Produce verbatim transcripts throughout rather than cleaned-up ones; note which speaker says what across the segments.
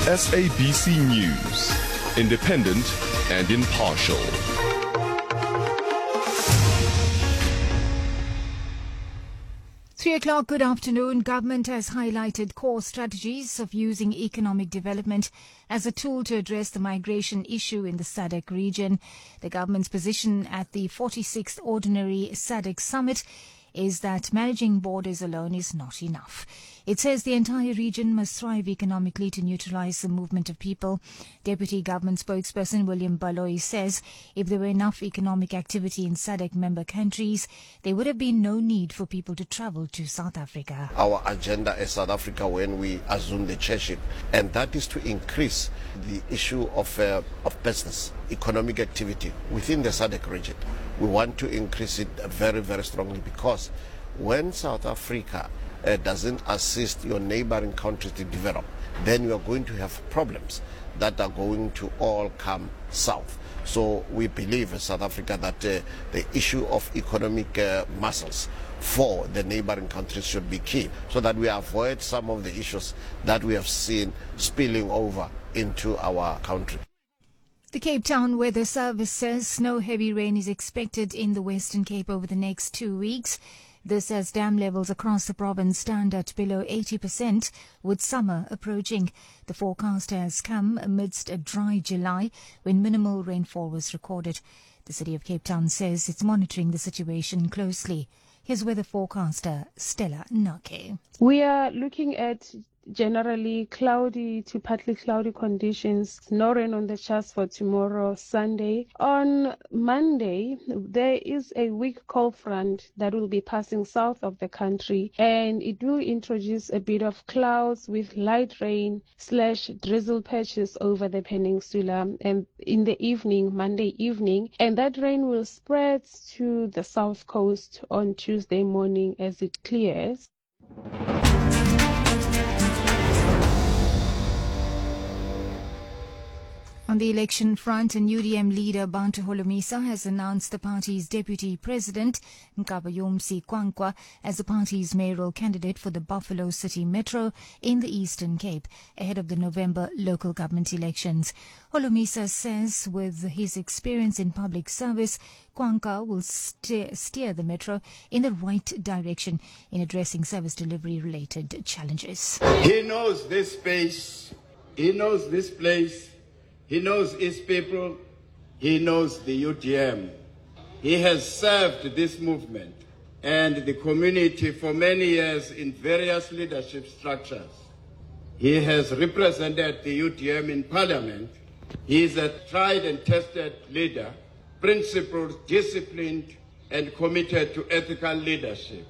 Speaker 1: S A B C News, independent and impartial.
Speaker 2: Three o'clock, good afternoon. Government has highlighted core strategies of using economic development as a tool to address the migration issue in the S A D C region. The government's position at the forty-sixth Ordinary S A D C Summit is that managing borders alone is not enough. It says the entire region must thrive economically to neutralize the movement of people. Deputy Government spokesperson William Baloyi says if there were enough economic activity in S A D C member countries, there would have been no need for people to travel to South Africa.
Speaker 3: Our agenda as South Africa when we assume the chairship, and that is to increase the issue of, uh, of business, economic activity within the S A D C region. We want to increase it very, very strongly because when South Africa uh, doesn't assist your neighboring countries to develop, then you are going to have problems that are going to all come south. So we believe in South Africa that uh, the issue of economic uh, muscles for the neighboring countries should be key so that we avoid some of the issues that we have seen spilling over into our country.
Speaker 2: The Cape Town Weather Service says no heavy rain is expected in the Western Cape over the next two weeks. This as dam levels across the province stand at below eighty percent, with summer approaching. The forecast has come amidst a dry July when minimal rainfall was recorded. The City of Cape Town says it's monitoring the situation closely. Here's weather forecaster Stella Nake.
Speaker 4: We are looking at generally cloudy to partly cloudy conditions. No rain on the charts for tomorrow, Sunday. On Monday, there is a weak cold front that will be passing south of the country, and it will introduce a bit of clouds with light rain slash drizzle patches over the peninsula and in the evening, Monday evening, and that rain will spread to the south coast on Tuesday morning as it clears.
Speaker 2: On the election front, and U D M leader Bantu Holomisa has announced the party's deputy president, Nkabayomsi Kwankwa, as the party's mayoral candidate for the Buffalo City Metro in the Eastern Cape, ahead of the November local government elections. Holomisa says with his experience in public service, Kwankwa will steer, steer the Metro in the right direction in addressing service delivery-related challenges.
Speaker 5: He knows this space, he knows this place, he knows his people, he knows the U D M. He has served this movement and the community for many years in various leadership structures. He has represented the U D M in Parliament. He is a tried and tested leader, principled, disciplined, and committed to ethical leadership.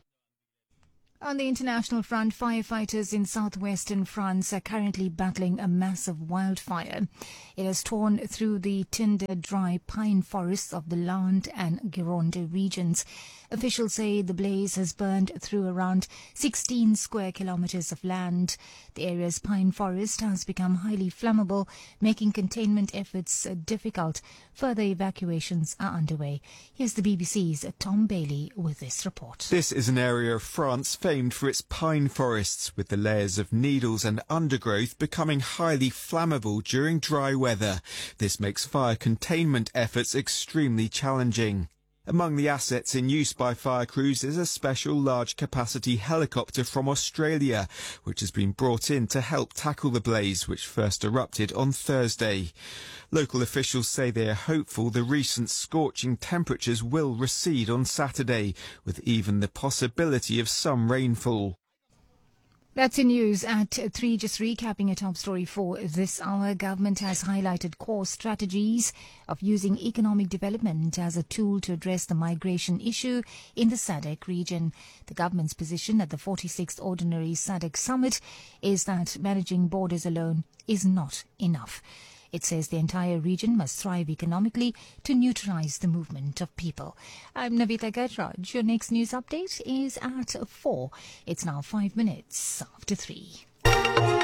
Speaker 2: On the international front, firefighters in southwestern France are currently battling a massive wildfire. It has torn through the tinder-dry pine forests of the Landes and Gironde regions. Officials say the blaze has burned through around sixteen square kilometers of land. The area's pine forest has become highly flammable, making containment efforts difficult. Further evacuations are underway. Here's the B B C's Tom Bailey with this report.
Speaker 6: This is an area of France famed for its pine forests, with the layers of needles and undergrowth becoming highly flammable during dry weather. This makes fire containment efforts extremely challenging. Among the assets in use by fire crews is a special large-capacity helicopter from Australia, which has been brought in to help tackle the blaze, which first erupted on Thursday. Local officials say they are hopeful the recent scorching temperatures will recede on Saturday, with even the possibility of some rainfall.
Speaker 2: That's in news at three. Just recapping a top story for this hour. Government has highlighted core strategies of using economic development as a tool to address the migration issue in the S A D C region. The government's position at the forty-sixth Ordinary S A D C Summit is that managing borders alone is not enough. It says the entire region must thrive economically to neutralize the movement of people. I'm Navita Gajraj. Your next news update is at four. It's now five minutes after three.